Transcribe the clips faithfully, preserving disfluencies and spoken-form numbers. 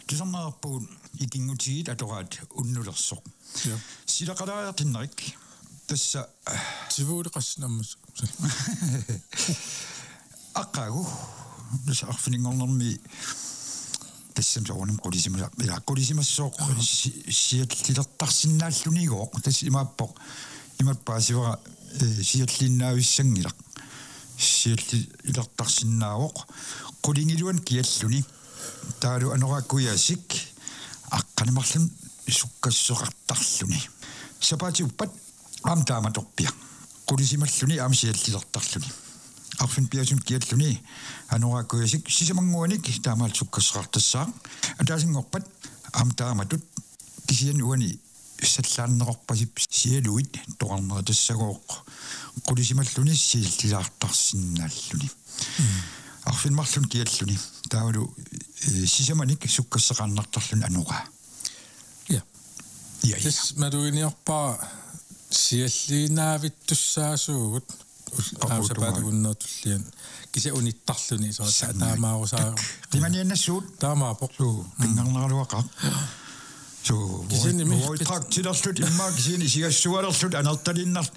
Kisarnerpun ikingutiit atoraat unnulersoq. Ja. Silaqalaartinnerik tassa sivuuleqassinammus. Aqagu tassa arfiningornermi тассам соорнам qulisimusa ila qulisimassooq siatlilertarsinnaallunigoq tass imaappoq imappaasivara siallinnaavissangilaq siallilertarsinnaavoq qulingiluan kialluni taalu anoraakkuyaasik aqqanimarlun sukkassoqartarluni sapaatiuppat aam taamatorpia qulisimalluni aam siallilertarluni arfin piasum kialluni anoraakkuyaasik sisamanguanik taamaal sukkassoqartassaaq ataasingorpat aam taamatut kisian uani саллааннеқорпасип сиалуит тоқарнеритассагооқ қулисималлуни сииллилаартарсиннааллуни арфинмарлун киаллуни таавалу сисаманик суккассақарнартарлуни анура я я тас мадуиниорпаа сиаллинаавиттуссаасуугут аусапаатагуннертуллиан кися униттарлуни соо таамаарусаа қиманианнассуут таамаапоқ пингарнералуақа so kisini mi traktilaslut imma kisini sigassualerlut anertalinnart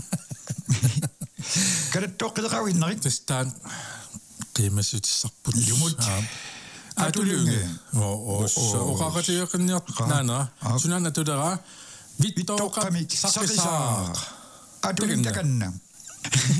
kalattoqqileqavinnerik tastaan qiimassutissarput lumut atulunge o o oqaqatiaqinniartnaana sunan atulera vittoqamik saqisaaq atuluntakanna